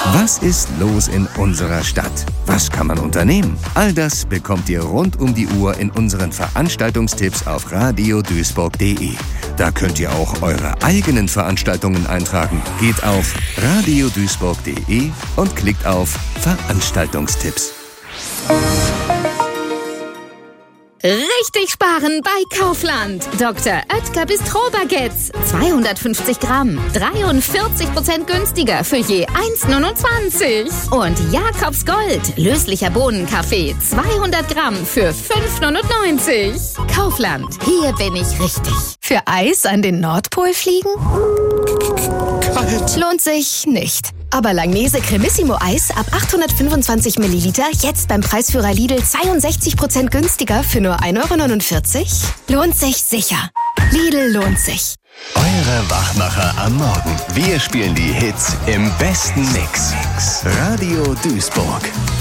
Was ist los in unserer Stadt? Was kann man unternehmen? All das bekommt ihr rund um die Uhr in unseren Veranstaltungstipps auf radioduisburg.de. Da könnt ihr auch eure eigenen Veranstaltungen eintragen. Geht auf radioduisburg.de und klickt auf Veranstaltungstipps. Richtig sparen bei Kaufland. Dr. Oetker Bistro-Baguettes. 250 Gramm. 43% günstiger für je 1,29. Und Jakobs Gold. Löslicher Bohnenkaffee. 200 Gramm für 5,99. Kaufland. Hier bin ich richtig. Für Eis an den Nordpol fliegen? Kalt. Lohnt sich nicht. Aber Langnese Cremissimo Eis ab 825 Milliliter jetzt beim Preisführer Lidl 62% günstiger für nur 1,49 €? Lohnt sich sicher. Lidl lohnt sich. Eure Wachmacher am Morgen. Wir spielen die Hits im besten Mix. Radio Duisburg.